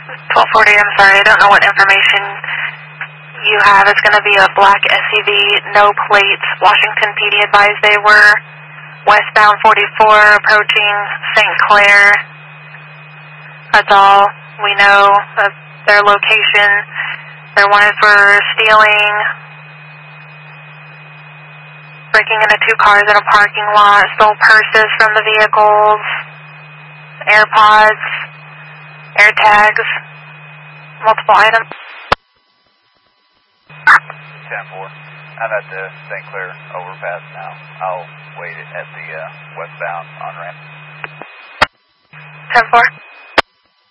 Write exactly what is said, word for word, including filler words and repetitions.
twelve forty, I'm sorry, I don't know what information you have. It's going to be a black S U V, no plates. Washington P D advised they were westbound forty-four, approaching Saint Clair. That's all we know of their location. They're wanted for stealing, breaking into two cars in a parking lot, stole purses from the vehicles, AirPods, AirTags, multiple items. ten four. I'm at the Saint Clair overpass now. I'll wait at the uh, westbound on-ramp. ten four.